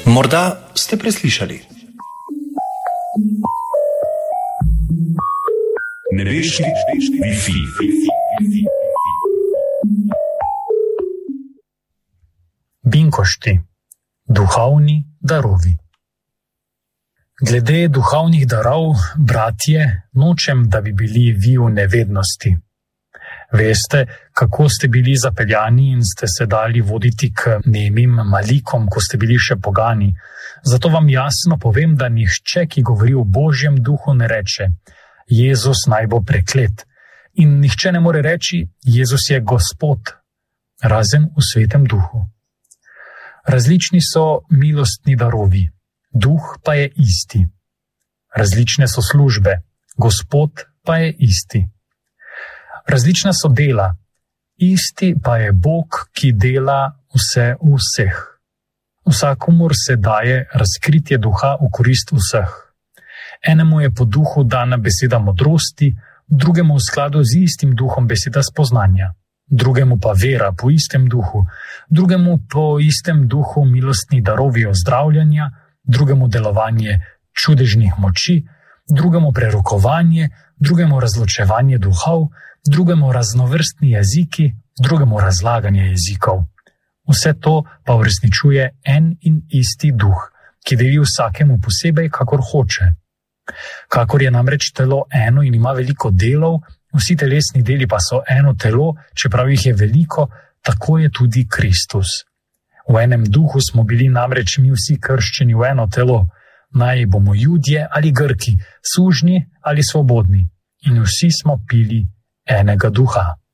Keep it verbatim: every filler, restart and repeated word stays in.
Morda ste preslišali. Nebeški Wi-Fi. Binkošti, duhovni darovi. Glede duhovnih darov, bratje, nočem, da bi bili vi v nevednosti. Veste, kako ste bili zapeljani in ste se dali voditi k nemim malikom, ko ste bili še pogani. Zato vam jasno povem, da nihče, ki govori v Božjem duhu, ne reče: Jezus naj bo preklet. In nihče ne more reči: Jezus je Gospod, razen v Svetem duhu. Različni so milostni darovi, duh pa je isti. Različne so službe, Gospod pa je isti. Različna so dela, isti pa je Bog, ki dela vse v vseh. Vsakomur se daje razkritje duha v korist vseh. Enemu je po duhu dana beseda modrosti, drugemu v skladu z istim duhom beseda spoznanja, drugemu pa vera po istem duhu, drugemu po istem duhu milostni darovi ozdravljanja, drugemu delovanje čudežnih moči, drugemu prerokovanje, drugemu razločevanje duhov, drugemu raznovrstni jeziki, drugemu razlaganje jezikov. Vse to pa uresničuje en in isti duh, ki deli vsakemu posebej, kakor hoče. Kakor je namreč telo eno in ima veliko delov, vsi telesni deli pa so eno telo, čeprav jih je veliko, tako je tudi Kristus. V enem duhu smo bili namreč mi vsi krščeni v eno telo, naj bomo Judje ali Grki, sužnji ali svobodni, in vsi smo pili enega duha.